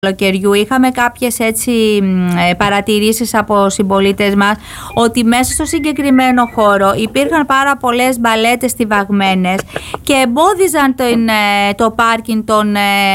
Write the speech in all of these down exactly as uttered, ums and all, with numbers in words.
καλοκαιριού είχαμε κάποιες έτσι παρατηρήσεις από συμπολίτες μας ότι μέσα στο συγκεκριμένο χώρο υπήρχαν πάρα πολλές μπαλέτες στιβαγμένες και εμπόδιζαν τον, το πάρκινγκ των,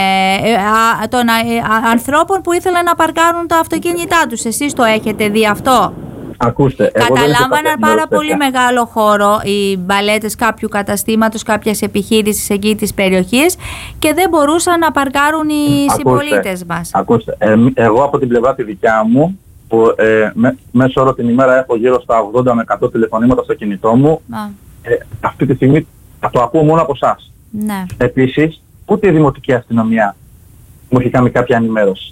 των ανθρώπων που ήθελαν να παρκάρουν τα αυτοκίνητά τους. Εσείς το έχετε δει αυτό? Ακούστε, καταλάμβαναν πάρα πολύ μεγάλο χώρο οι μπαλέτες κάποιου καταστήματος, κάποιας επιχείρησης εκεί της περιοχής και δεν μπορούσαν να παρκάρουν οι συμπολίτες μας. Ακούστε, ε, εγώ από την πλευρά τη δικιά μου, που ε, με, μέσω όρο την ημέρα έχω γύρω στα ογδόντα με εκατό τηλεφωνήματα στο κινητό μου, ε, αυτή τη στιγμή θα το ακούω μόνο από εσάς. Ναι. Επίσης, ούτε η Δημοτική Αστυνομία μου έχει κάνει κάποια ενημέρωση.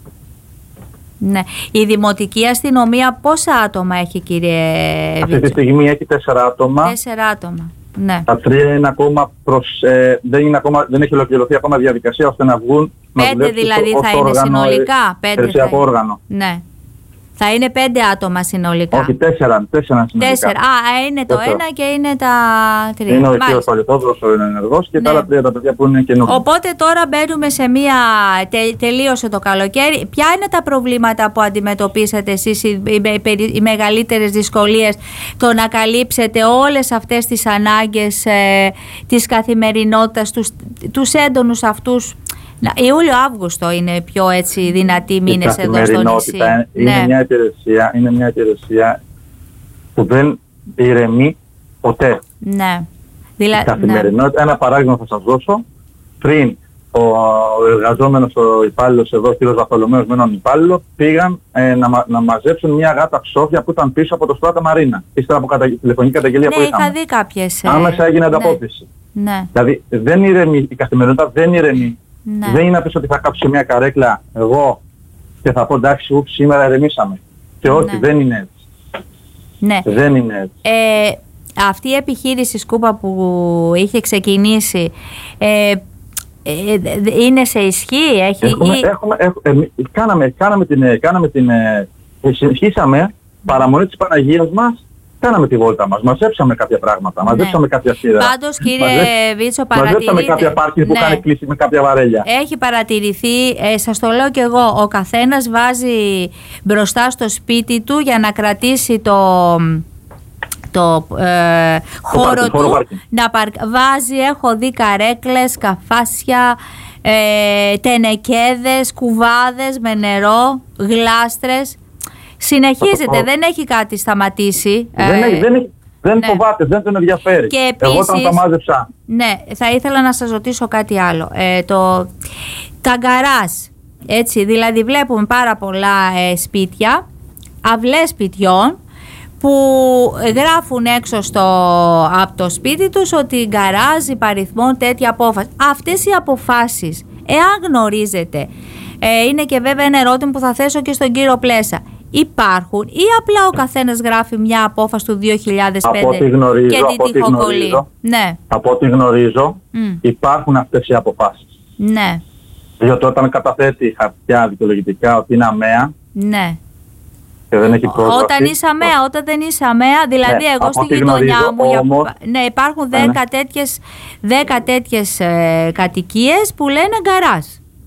Ναι. Η Δημοτική Αστυνομία πόσα άτομα έχει, κύριε Βίτσο? Αυτή τη στιγμή έχει τέσσερα άτομα. Τέσσερα άτομα. Ναι. Τα τρία είναι ακόμα προς, ε, δεν, είναι ακόμα, δεν έχει ολοκληρωθεί ακόμα διαδικασία ώστε να βγουν. Πέντε δηλαδή θα είναι όργανο, συνολικά. Πέντε θα είναι. Όργανο. Ναι. Θα είναι πέντε άτομα συνολικά. Όχι, τέσσερα, τέσσερα συνολικά. Τέσσερα. Α, είναι το τέσσερα. Ένα και είναι τα τρία. Είναι ο κύριος Παλαιθόδωρος, ο ενεργός και ναι. Τα άλλα τρία τα παιδιά που είναι καινούργια. Οπότε τώρα μπαίνουμε σε μία, τε, τελείωσε το καλοκαίρι. Ποια είναι τα προβλήματα που αντιμετωπίσατε εσείς, οι, οι, οι, οι μεγαλύτερες δυσκολίες, το να καλύψετε όλες αυτές τις ανάγκες ε, της καθημερινότητας, τους, τους έντονους αυτούς? Ιούλιο-Αύγουστο είναι πιο έτσι δυνατοί μήνες εδώ στο νησί. Είναι, ναι. μια υπηρεσία, είναι μια υπηρεσία που δεν ηρεμεί ποτέ. Ναι. Δηλα... Η καθημερινότητα, ναι. Ένα παράδειγμα θα σας δώσω. Πριν ο, ο εργαζόμενος, ο υπάλληλος εδώ, ο κ. Βαρθολομέος με έναν υπάλληλο, πήγαν ε, να, μα, να μαζέψουν μια γάτα ψόφια που ήταν πίσω από το Στράτα Μαρίνα. Ύστερα από κατα... τηλεφωνική καταγγελία ναι, που είχαμε. Ναι, είχα δει κάποιες. Άμεσα έγινε ανταπόκριση. Ναι. Ναι. Δηλαδή δεν ηρεμεί, η καθημερινότητα δεν ηρεμεί. Ναι. Δεν είναι να πεις ότι θα κάψω μια καρέκλα εγώ και θα πω εντάξει, ουπ, σήμερα ερεμήσαμε. Και όχι, ναι. δεν είναι έτσι. Ναι. Δεν είναι έτσι. Ε, αυτή η επιχείρηση Σκούπα που είχε ξεκινήσει ε, ε, είναι σε ισχύ? Έχει, έχουμε, ή... έχουμε, έχουμε, ε, κάναμε, κάναμε την, κάναμε την ε, συνεχίσαμε παραμονή της Παναγίας μας. Κάναμε τη βόλτα μας, μαζέψαμε κάποια πράγματα, μαζέψαμε ναι. κάποια σίδερα. Πάντως, κύριε Βίτσο, παρατηρείτε. Μαζέψαμε κάποια πάρκινγκ ναι. που κάνει κλείσει με κάποια βαρέλια. Έχει παρατηρηθεί, ε, σας το λέω και εγώ, ο καθένας βάζει μπροστά στο σπίτι του για να κρατήσει το, το ε, χώρο πάρκινγκ, του. Χώρο να παρ, βάζει, έχω δει καρέκλες, καφάσια, ε, τενεκέδες, κουβάδες με νερό, γλάστρες. Συνεχίζεται, oh. δεν έχει κάτι σταματήσει. Δεν, έχει, δεν, έχει, δεν ναι. φοβάται, δεν τον ενδιαφέρει. Και επίσης, εγώ όταν τα μάζεψα. Ναι, θα ήθελα να σας ρωτήσω κάτι άλλο. Ε, το, τα γκαράζ, έτσι, δηλαδή βλέπουμε πάρα πολλά ε, σπίτια, αυλές σπιτιών, που γράφουν έξω στο, από το σπίτι τους ότι γκαράζ υπαριθμών τέτοια απόφαση. Αυτές οι αποφάσεις, εάν γνωρίζετε, ε, είναι και βέβαια ένα ερώτημα που θα θέσω και στον κύριο Πλέσα. Υπάρχουν ή απλά ο καθένας γράφει μια απόφαση του δύο χιλιάδες πέντε γνωρίζω, και την τυχοκολλεί? Ναι. Από ό,τι γνωρίζω mm. υπάρχουν αυτές οι αποφάσεις. Ναι. Διότι όταν καταθέτει χαρτιά δικαιολογητικά ότι είναι αμαία ναι. και δεν έχει πρόσβαση. Όταν είσαι αμαία, όταν δεν είσαι αμαία, δηλαδή ναι, εγώ στη γειτονιά μου όμως, για, ναι, υπάρχουν δέκα ναι. τέτοιες, δέκα τέτοιες ε, κατοικίες που λένε γκαράζ.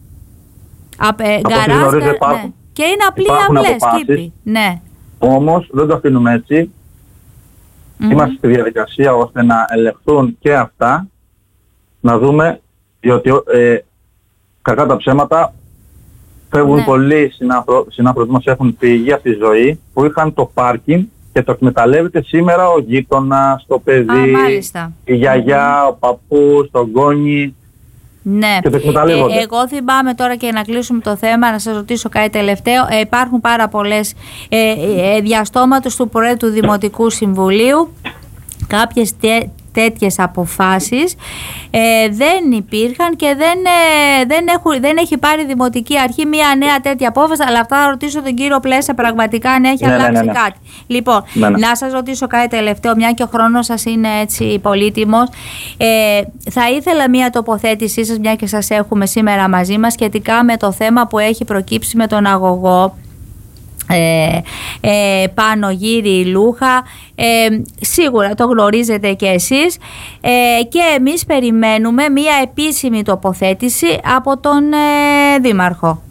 Ε, γκαράζ κα, ναι. Και είναι απλή αυλές κήπη. Ναι. Όμως δεν το αφήνουμε έτσι. Mm-hmm. Είμαστε στη διαδικασία ώστε να ελεγχθούν και αυτά. Να δούμε, διότι ε, κακά τα ψέματα φεύγουν ναι. πολλοί συνάνθρωποι μας έχουν φύγει από τη ζωή που είχαν το πάρκινγκ και το εκμεταλλεύεται σήμερα ο γείτονας, το παιδί, Α, η γιαγιά, mm-hmm. ο παππούς, το γόνι. Ναι, ε, εγώ θυμάμαι τώρα και να κλείσουμε το θέμα, να σας ρωτήσω κάτι τελευταίο. Ε, υπάρχουν πάρα πολλές ε, ε, διαστόματος του Προέδρου του Δημοτικού Συμβουλίου, κάποιες τε, τέτοιες αποφάσεις ε, δεν υπήρχαν και δεν, ε, δεν, έχουν, δεν έχει πάρει η Δημοτική Αρχή μια νέα τέτοια απόφαση, αλλά αυτά θα ρωτήσω τον κύριο Πλέσα πραγματικά αν έχει ναι, αλλάξει ναι, ναι, ναι. κάτι. Λοιπόν, ναι, ναι. να σας ρωτήσω κάτι τελευταίο, μια και ο χρόνος σας είναι έτσι πολύτιμος. Ε, θα ήθελα μια τοποθέτησή σας, μια και σας έχουμε σήμερα μαζί μας, σχετικά με το θέμα που έχει προκύψει με τον αγωγό Ε, ε, Πάνο Γύρι Λούχα. ε, Σίγουρα το γνωρίζετε και εσείς ε, και εμείς περιμένουμε μία επίσημη τοποθέτηση από τον ε, Δήμαρχο.